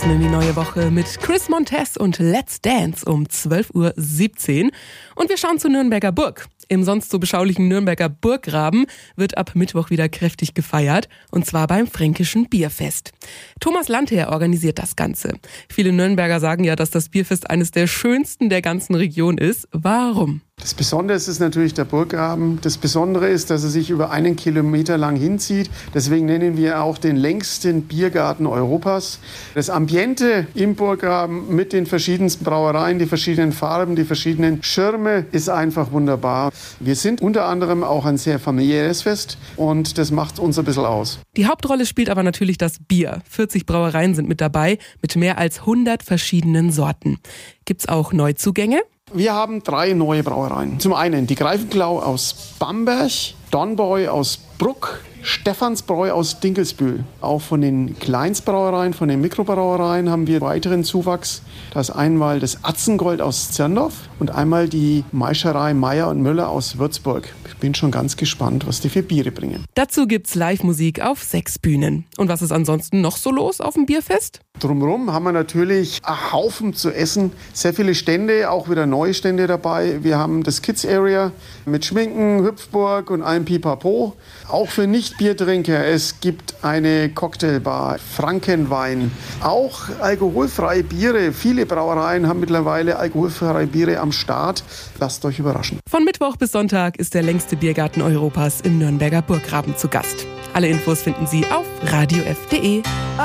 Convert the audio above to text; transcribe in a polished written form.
In die neue Woche mit Chris Montez und Let's Dance um 12:17 Uhr. Und wir schauen zur Nürnberger Burg. Im sonst so beschaulichen Nürnberger Burggraben wird ab Mittwoch wieder kräftig gefeiert, und zwar beim Fränkischen Bierfest. Thomas Landherr organisiert das Ganze. Viele Nürnberger sagen ja, dass das Bierfest eines der schönsten der ganzen Region ist. Warum? Das Besondere ist natürlich der Burggraben. Das Besondere ist, dass er sich über 1 Kilometer lang hinzieht. Deswegen nennen wir auch den längsten Biergarten Europas. Das Ambiente im Burggraben mit den verschiedensten Brauereien, die verschiedenen Farben, die verschiedenen Schirme ist einfach wunderbar. Wir sind unter anderem auch ein sehr familiäres Fest und das macht uns ein bisschen aus. Die Hauptrolle spielt aber natürlich das Bier. 40 Brauereien sind mit dabei, mit mehr als 100 verschiedenen Sorten. Gibt's auch Neuzugänge? Wir haben 3 neue Brauereien. Zum einen die Greifenklau aus Bamberg, Dornbräu aus Bruck, Stephansbräu aus Dinkelsbühl. Auch von den Kleinstbrauereien, von den Mikrobrauereien haben wir weiteren Zuwachs. Da ist einmal das Atzengold aus Zirndorf und einmal die Maischerei Meier und Müller aus Würzburg. Ich bin schon ganz gespannt, was die für Biere bringen. Dazu gibt's Live-Musik auf 6 Bühnen. Und was ist ansonsten noch so los auf dem Bierfest? Drumherum haben wir natürlich einen Haufen zu essen. Sehr viele Stände, auch wieder neue Stände dabei. Wir haben das Kids Area mit Schminken, Hüpfburg und allem Pipapo. Auch für Nicht-Biertrinker. Es gibt eine Cocktailbar, Frankenwein. Auch alkoholfreie Biere. Viele Brauereien haben mittlerweile alkoholfreie Biere am Start. Lasst euch überraschen. Von Mittwoch bis Sonntag ist der längste Biergarten Europas im Nürnberger Burggraben zu Gast. Alle Infos finden Sie auf radiof.de.